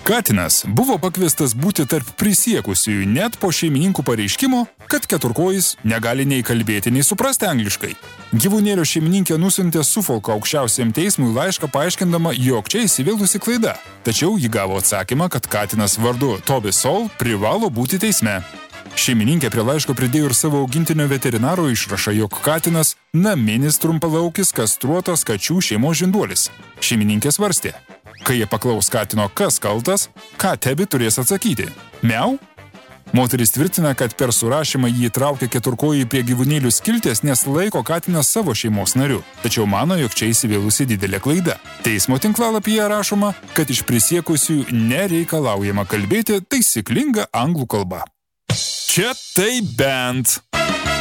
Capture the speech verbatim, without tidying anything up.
Katinas buvo pakviestas būti tarp prisiekusiųjų net po šeimininkų pareiškimo, kad keturkojis negali nei kalbėti, nei suprasti angliškai. Gyvūnėlio šeimininkė nusintė Sufolko aukščiausiam teismui laišką paaiškindama, jog čia įsivėlusi klaida. Tačiau ji gavo atsakymą, kad katinas vardu Toby Soul privalo būti teisme. Šeimininkė prie laiško pridėjo ir savo augintinio veterinaro išrašą, jog katinas naminis trumpalaukis kastruotas kačių šeimos žinduolis. Šeimininkė svarstė. Kai jie paklaus katino, kas kaltas, ką Tebi turės atsakyti? Miau? Moteris tvirtina, kad per surašymą jį įtraukė keturkojį prie gyvūnėlių skiltės, nes laiko katiną savo šeimos nariu. Tačiau mano, jog čia įsivėlusi didelė klaida. Teismo tinklalapyje rašoma, kad iš prisiekusių nereikalaujama kalbėti taisyklinga anglų kalba. Čia tai bent.